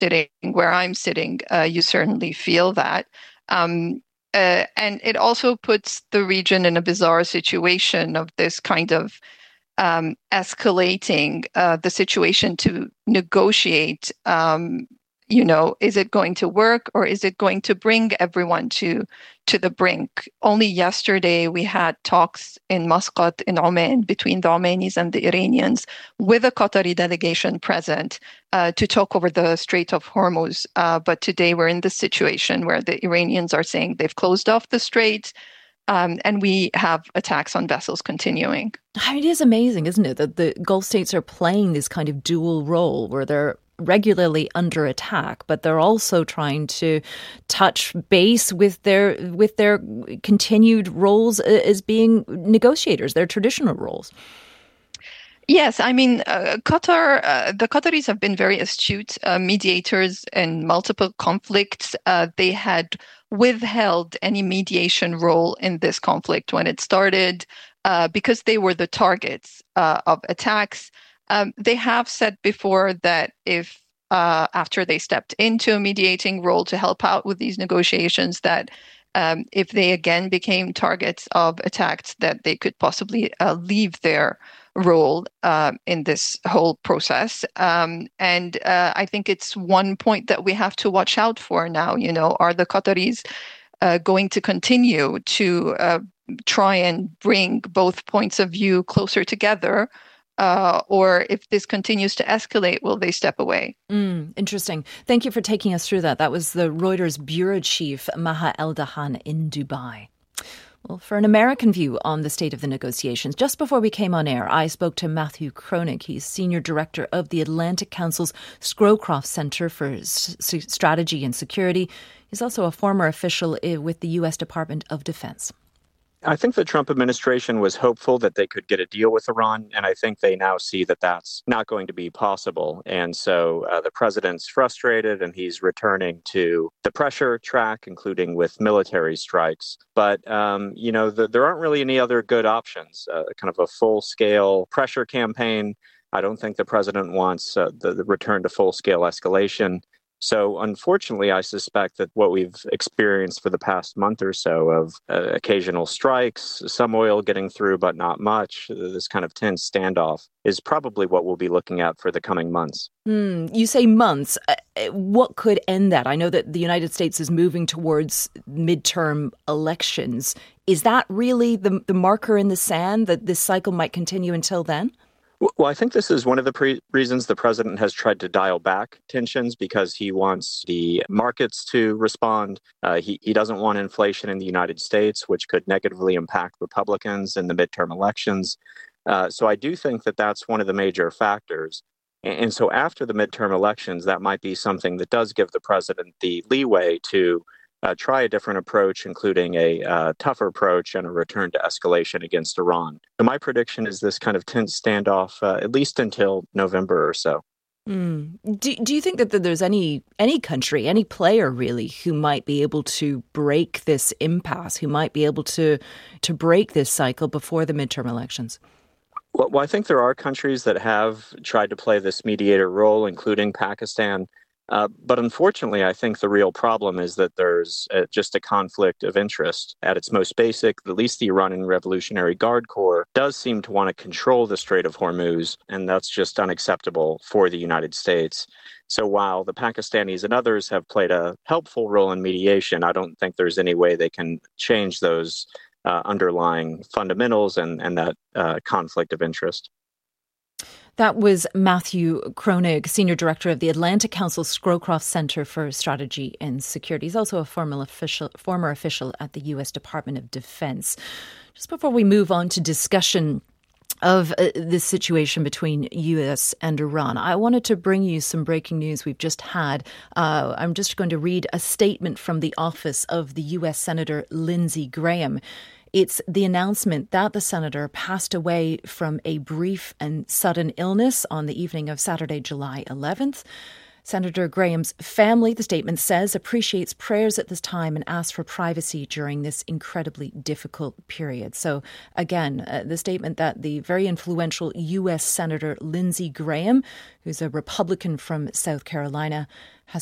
sitting, where I'm sitting, you certainly feel that. And it also puts the region in a bizarre situation of this kind of escalating the situation to negotiate. Is it going to work, or is it going to bring everyone to the brink? Only yesterday we had talks in Muscat in Oman between the Omanis and the Iranians, with a Qatari delegation present, to talk over the Strait of Hormuz. But today we're in this situation where the Iranians are saying they've closed off the strait. And we have attacks on vessels continuing. It is amazing, isn't it, that the Gulf states are playing this kind of dual role where they're regularly under attack, but they're also trying to touch base with their continued roles as being negotiators, their traditional roles. Yes, I mean, Qatar, the Qataris have been very astute mediators in multiple conflicts. They had withheld any mediation role in this conflict when it started because they were the targets of attacks. They have said before that if after they stepped into a mediating role to help out with these negotiations, that if they again became targets of attacks, that they could possibly leave their role in this whole process. And I think it's one point that we have to watch out for now. Are the Qataris going to continue to try and bring both points of view closer together? Or if this continues to escalate, will they step away? Interesting. Thank you for taking us through that. That was the Reuters bureau chief, Maha Eldahan, in Dubai. Well, for an American view on the state of the negotiations, just before we came on air, I spoke to Matthew Kronig. He's Senior Director of the Atlantic Council's Scrowcroft Center for Strategy and Security. He's also a former official with the U.S. Department of Defense. I think the Trump administration was hopeful that they could get a deal with Iran, and I think they now see that that's not going to be possible. And so the president's frustrated, and he's returning to the pressure track, including with military strikes. But, there aren't really any other good options. Kind of a full-scale pressure campaign. I don't think the president wants the return to full-scale escalation. So unfortunately, I suspect that what we've experienced for the past month or so of occasional strikes, some oil getting through, but not much, this kind of tense standoff is probably what we'll be looking at for the coming months. You say months. What could end that? I know that the United States is moving towards midterm elections. Is that really the marker in the sand that this cycle might continue until then? Well, I think this is one of the reasons the president has tried to dial back tensions, because he wants the markets to respond. He doesn't want inflation in the United States, which could negatively impact Republicans in the midterm elections. So I do think that that's one of the major factors. And so after the midterm elections, that might be something that does give the president the leeway to try a different approach, including a tougher approach and a return to escalation against Iran. So my prediction is this kind of tense standoff, at least until November or so. Do you think that there's any country, any player really, who might be able to break this impasse, who might be able to break this cycle before the midterm elections? Well, I think there are countries that have tried to play this mediator role, including Pakistan. But unfortunately, I think the real problem is that there's just a conflict of interest. At its most basic, at least the Iranian Revolutionary Guard Corps does seem to want to control the Strait of Hormuz, and that's just unacceptable for the United States. So while the Pakistanis and others have played a helpful role in mediation, I don't think there's any way they can change those underlying fundamentals and that conflict of interest. That was Matthew Kronig, Senior Director of the Atlantic Council Scrowcroft Center for Strategy and Security. He's also a former official at the U.S. Department of Defense. Just before we move on to discussion of this situation between U.S. and Iran, I wanted to bring you some breaking news we've just had. I'm just going to read a statement from the office of the U.S. Senator Lindsey Graham. It's the announcement that the senator passed away from a brief and sudden illness on the evening of Saturday, July 11th. Senator Graham's family, the statement says, appreciates prayers at this time and asks for privacy during this incredibly difficult period. So again, the statement that the very influential U.S. Senator Lindsey Graham, who's a Republican from South Carolina,